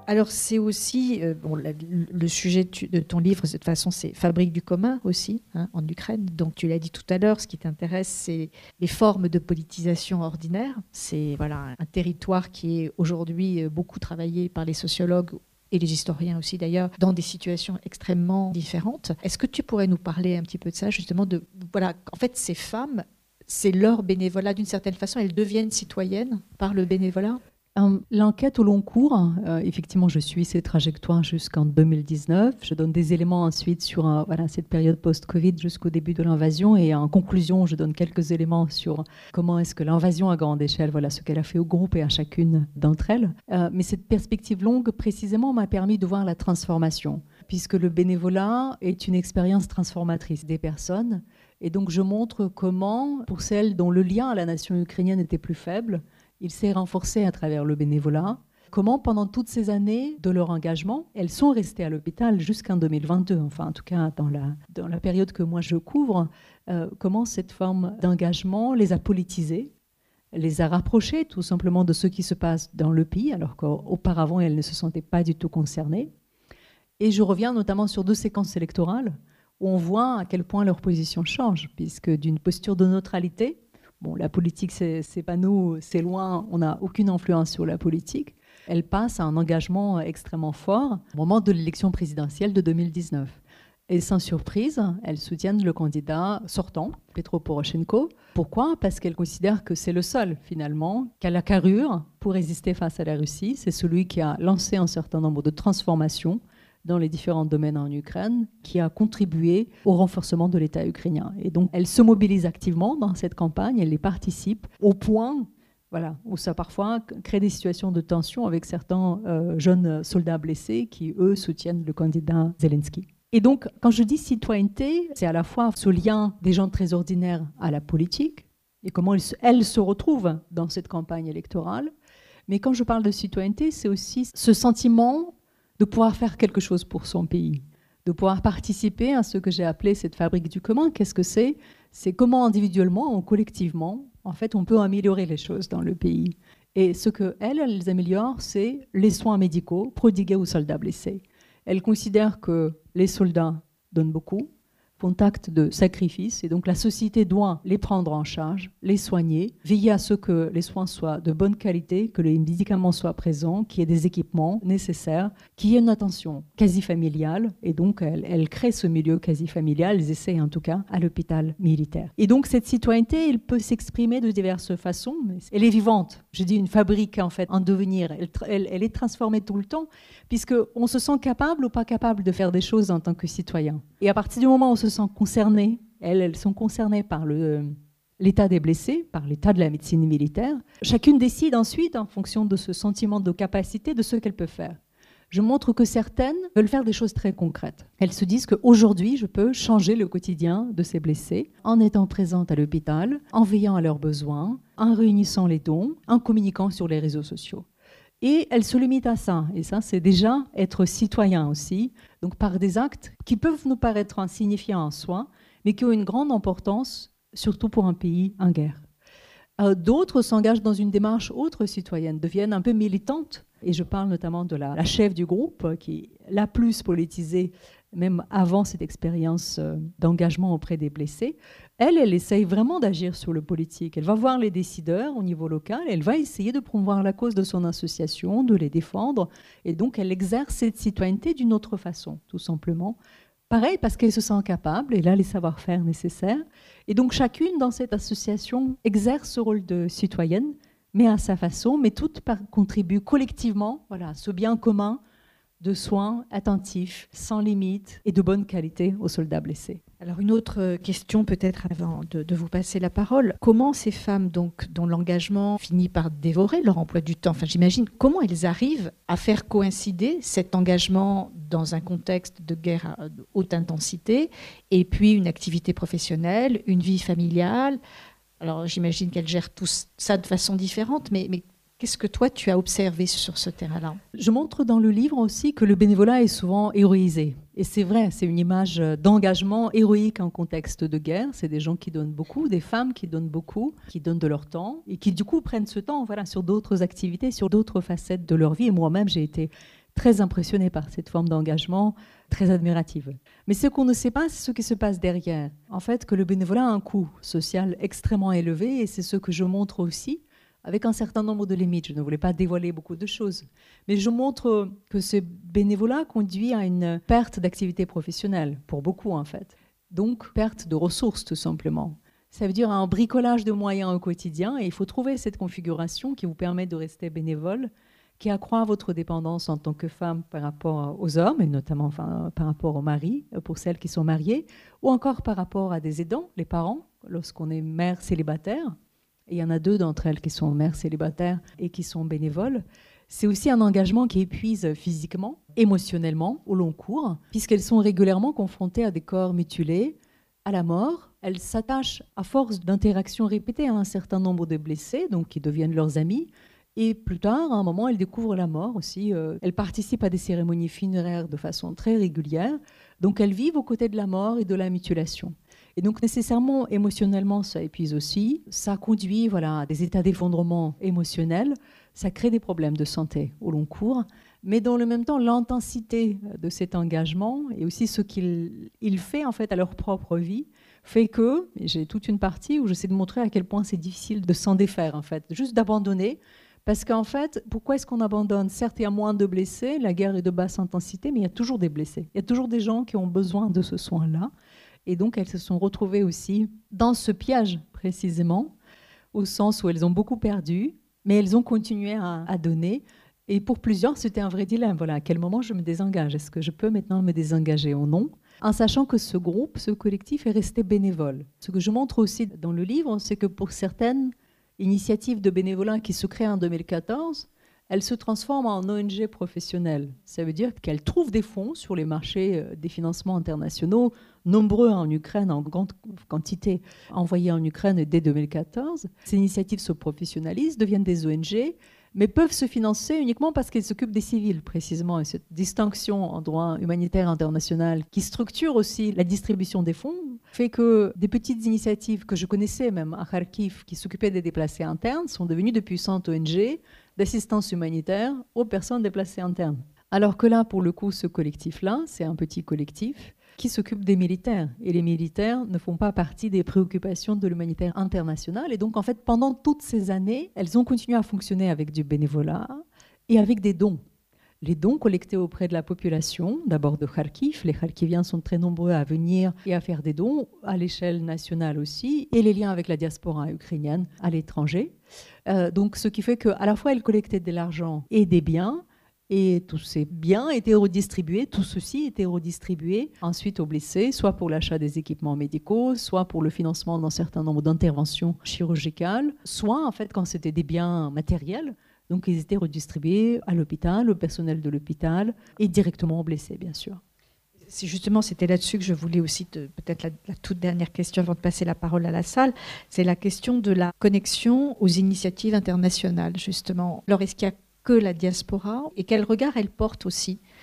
Alors c'est aussi, le sujet de ton livre, de toute façon, c'est Fabrique du commun aussi, en Ukraine. Donc tu l'as dit tout à l'heure, ce qui t'intéresse, c'est les formes de politisation ordinaire. C'est un territoire qui est aujourd'hui beaucoup travaillé par les sociologues et les historiens aussi d'ailleurs, dans des situations extrêmement différentes. Est-ce que tu pourrais nous parler un petit peu de ça, justement, en fait, ces femmes, c'est leur bénévolat d'une certaine façon, elles deviennent citoyennes par le bénévolat? L'enquête au long cours, effectivement, je suis ces trajectoires jusqu'en 2019. Je donne des éléments ensuite sur cette période post-Covid jusqu'au début de l'invasion. Et en conclusion, je donne quelques éléments sur comment est-ce que l'invasion à grande échelle, ce qu'elle a fait au groupe et à chacune d'entre elles. Mais cette perspective longue, précisément, m'a permis de voir la transformation, puisque le bénévolat est une expérience transformatrice des personnes. Et donc, je montre comment, pour celles dont le lien à la nation ukrainienne était plus faible, il s'est renforcé à travers le bénévolat. Comment, pendant toutes ces années de leur engagement, elles sont restées à l'hôpital jusqu'en 2022, enfin en tout cas dans la période que moi je couvre, comment cette forme d'engagement les a politisées, les a rapprochées tout simplement de ce qui se passe dans le pays, alors qu'auparavant elles ne se sentaient pas du tout concernées. Et je reviens notamment sur 2 séquences électorales où on voit à quel point leur position change, puisque d'une posture de neutralité, la politique, c'est pas nous, c'est loin, on n'a aucune influence sur la politique. Elle passe à un engagement extrêmement fort au moment de l'élection présidentielle de 2019. Et sans surprise, elles soutiennent le candidat sortant, Petro Poroshenko. Pourquoi ? Parce qu'elles considèrent que c'est le seul, finalement, qui a la carrure pour résister face à la Russie. C'est celui qui a lancé un certain nombre de transformations dans les différents domaines en Ukraine, qui a contribué au renforcement de l'État ukrainien. Et donc, elles se mobilisent activement dans cette campagne, elles y participent, au point où ça parfois crée des situations de tension avec certains jeunes soldats blessés qui, eux, soutiennent le candidat Zelensky. Et donc, quand je dis citoyenneté, c'est à la fois ce lien des gens très ordinaires à la politique, et comment elles se retrouvent dans cette campagne électorale. Mais quand je parle de citoyenneté, c'est aussi ce sentiment de pouvoir faire quelque chose pour son pays, de pouvoir participer à ce que j'ai appelé cette fabrique du commun. Qu'est-ce que c'est ? C'est comment individuellement ou collectivement, en fait, on peut améliorer les choses dans le pays. Et ce qu'elles améliorent, c'est les soins médicaux prodigués aux soldats blessés. Elles considèrent que les soldats donnent beaucoup, font acte de sacrifice, et donc la société doit les prendre en charge, les soigner, veiller à ce que les soins soient de bonne qualité, que les médicaments soient présents, qu'il y ait des équipements nécessaires, qu'il y ait une attention quasi familiale, et donc elles créent ce milieu quasi familial, elles essayent en tout cas à l'hôpital militaire. Et donc cette citoyenneté, elle peut s'exprimer de diverses façons, mais elle est vivante. Je dis une fabrique en fait en devenir, elle est transformée tout le temps, puisqu'on se sent capable ou pas capable de faire des choses en tant que citoyen. Et à partir du moment où on se sent concernées, elles sont concernées par l'état des blessés, par l'état de la médecine militaire. Chacune décide ensuite, en fonction de ce sentiment de capacité, de ce qu'elle peut faire. Je montre que certaines veulent faire des choses très concrètes. Elles se disent qu'aujourd'hui, je peux changer le quotidien de ces blessés en étant présente à l'hôpital, en veillant à leurs besoins, en réunissant les dons, en communiquant sur les réseaux sociaux. Et elles se limitent à ça. Et ça, c'est déjà être citoyen aussi, donc par des actes qui peuvent nous paraître insignifiants en soi, mais qui ont une grande importance, surtout pour un pays en guerre. D'autres s'engagent dans une démarche autre citoyenne, deviennent un peu militantes. Et je parle notamment de la chef du groupe, qui est la plus politisée, même avant cette expérience d'engagement auprès des blessés. Elle essaye vraiment d'agir sur le politique. Elle va voir les décideurs au niveau local, elle va essayer de promouvoir la cause de son association, de les défendre. Et donc, elle exerce cette citoyenneté d'une autre façon, tout simplement. Pareil, parce qu'elle se sent capable, elle a les savoir-faire nécessaires. Et donc, chacune dans cette association exerce ce rôle de citoyenne, mais à sa façon, mais toutes contribuent collectivement à ce bien commun de soins attentifs, sans limite et de bonne qualité aux soldats blessés. Alors une autre question peut-être avant de vous passer la parole. Comment ces femmes donc, dont l'engagement finit par dévorer leur emploi du temps, j'imagine, comment elles arrivent à faire coïncider cet engagement dans un contexte de guerre à haute intensité et puis une activité professionnelle, une vie familiale ? Alors j'imagine qu'elles gèrent tout ça de façon différente, mais qu'est-ce que toi, tu as observé sur ce terrain-là ? Je montre dans le livre aussi que le bénévolat est souvent héroïsé. Et c'est vrai, c'est une image d'engagement héroïque en contexte de guerre. C'est des gens qui donnent beaucoup, des femmes qui donnent beaucoup, qui donnent de leur temps et qui du coup prennent ce temps sur d'autres activités, sur d'autres facettes de leur vie. Et moi-même, j'ai été très impressionnée par cette forme d'engagement, très admirative. Mais ce qu'on ne sait pas, c'est ce qui se passe derrière. En fait, que le bénévolat a un coût social extrêmement élevé, et c'est ce que je montre aussi, avec un certain nombre de limites. Je ne voulais pas dévoiler beaucoup de choses. Mais je montre que ce bénévolat conduit à une perte d'activité professionnelle, pour beaucoup en fait. Donc, perte de ressources tout simplement. Ça veut dire un bricolage de moyens au quotidien, et il faut trouver cette configuration qui vous permet de rester bénévole, qui accroît votre dépendance en tant que femme par rapport aux hommes, et notamment par rapport aux maris, pour celles qui sont mariées, ou encore par rapport à des aidants, les parents, lorsqu'on est mère célibataire. Et il y en a 2 d'entre elles qui sont mères célibataires et qui sont bénévoles. C'est aussi un engagement qui épuise physiquement, émotionnellement, au long cours, puisqu'elles sont régulièrement confrontées à des corps mutilés, à la mort. Elles s'attachent, à force d'interactions répétées, à un certain nombre de blessés, donc qui deviennent leurs amis. Et plus tard, à un moment, elles découvrent la mort aussi. Elles participent à des cérémonies funéraires de façon très régulière. Donc elles vivent aux côtés de la mort et de la mutilation. Et donc nécessairement, émotionnellement, ça épuise aussi. Ça conduit à des états d'effondrement émotionnel. Ça crée des problèmes de santé au long cours. Mais dans le même temps, l'intensité de cet engagement et aussi ce qu'il fait en fait à leur propre vie fait que, j'ai toute une partie où j'essaie de montrer à quel point c'est difficile de s'en défaire en fait, juste d'abandonner. Parce qu'en fait, pourquoi est-ce qu'on abandonne ? Certes, il y a moins de blessés, la guerre est de basse intensité, mais il y a toujours des blessés. Il y a toujours des gens qui ont besoin de ce soin-là. Et donc, elles se sont retrouvées aussi dans ce piège, précisément, au sens où elles ont beaucoup perdu, mais elles ont continué à donner. Et pour plusieurs, c'était un vrai dilemme. Voilà, à quel moment je me désengage ? Est-ce que je peux maintenant me désengager ou non ? En sachant que ce groupe, ce collectif est resté bénévole. Ce que je montre aussi dans le livre, c'est que pour certaines initiatives de bénévolat qui se créent en 2014, elles se transforment en ONG professionnelles. Ça veut dire qu'elles trouvent des fonds sur les marchés des financements internationaux, nombreux en Ukraine, en grande quantité envoyés en Ukraine dès 2014. Ces initiatives se professionnalisent, deviennent des ONG, mais peuvent se financer uniquement parce qu'elles s'occupent des civils, précisément. Et cette distinction en droit humanitaire international, qui structure aussi la distribution des fonds, fait que des petites initiatives que je connaissais même à Kharkiv, qui s'occupaient des déplacés internes, sont devenues de puissantes ONG d'assistance humanitaire aux personnes déplacées internes. Alors que là, pour le coup, ce collectif-là, c'est un petit collectif qui s'occupe des militaires. Et les militaires ne font pas partie des préoccupations de l'humanitaire international. Et donc, en fait, pendant toutes ces années, elles ont continué à fonctionner avec du bénévolat et avec des dons. Les dons collectés auprès de la population, d'abord de Kharkiv. Les Kharkiviens sont très nombreux à venir et à faire des dons, à l'échelle nationale aussi, et les liens avec la diaspora ukrainienne à l'étranger. Donc, ce qui fait qu'à la fois, elles collectaient de l'argent et des biens, et tous ces biens étaient redistribués, tout ceci était redistribué ensuite aux blessés, soit pour l'achat des équipements médicaux, soit pour le financement d'un certain nombre d'interventions chirurgicales, soit en fait quand c'était des biens matériels, donc ils étaient redistribués à l'hôpital, au personnel de l'hôpital et directement aux blessés, bien sûr. C'était là-dessus que je voulais aussi, peut-être la toute dernière question avant de passer la parole à la salle, c'est la question de la connexion aux initiatives internationales, justement. Alors, est-ce qu'il y a que la diaspora et quel regard elle porte aussi